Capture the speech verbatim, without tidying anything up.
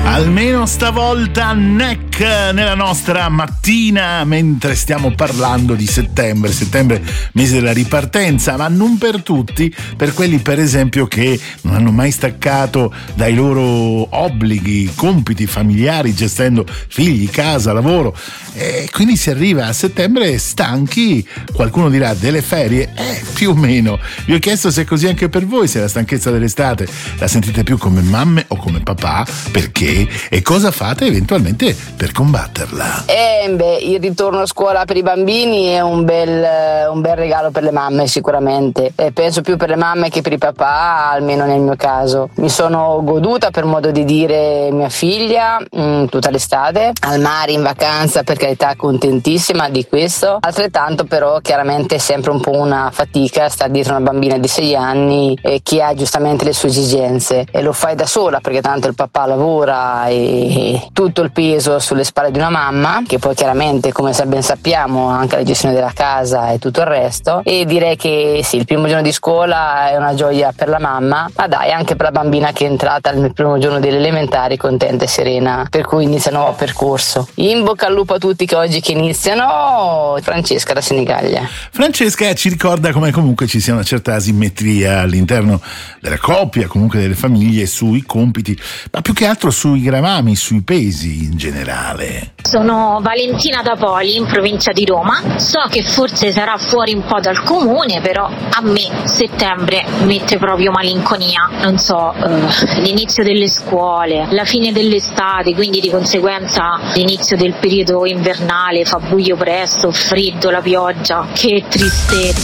Almeno stavolta Neck nella nostra mattina, mentre stiamo parlando di settembre, settembre mese della ripartenza, ma non per tutti, per quelli per esempio che non hanno mai staccato dai loro obblighi, compiti familiari, gestendo figli, casa, lavoro, e quindi si arriva a settembre stanchi. Qualcuno dirà delle ferie, eh più o meno. Vi ho chiesto se è così anche per voi, se la stanchezza dell'estate la sentite più come mamme o come papà, perché e cosa fate eventualmente per combatterla. Eh beh, il ritorno a scuola per i bambini è un bel, un bel regalo per le mamme sicuramente, e penso più per le mamme che per i papà, almeno nel mio caso. Mi sono goduta, per modo di dire, mia figlia mh, tutta l'estate al mare, in vacanza, per carità, contentissima di questo. Altrettanto però chiaramente è sempre un po' una fatica stare dietro una bambina di sei anni e che ha giustamente le sue esigenze, e lo fai da sola perché tanto il papà lavora e tutto il peso sulle spalle di una mamma, che poi chiaramente, come ben sappiamo, anche la gestione della casa e tutto il resto. E direi che sì, il primo giorno di scuola è una gioia per la mamma, ma dai, anche per la bambina che è entrata nel primo giorno delle elementari contenta e serena, per cui inizia un nuovo percorso. In bocca al lupo a tutti che oggi che iniziano. Francesca da Senigallia. Francesca ci ricorda come comunque ci sia una certa asimmetria all'interno della coppia, comunque delle famiglie, sui compiti, ma più che altro sui gravami, sui pesi in generale. Sono Valentina da Poli, in provincia di Roma. So che forse sarà fuori un po' dal comune, però a me settembre mette proprio malinconia. Non so, eh, l'inizio delle scuole, la fine dell'estate, quindi di conseguenza l'inizio del periodo invernale, fa buio presto, freddo, la pioggia, che tristezza.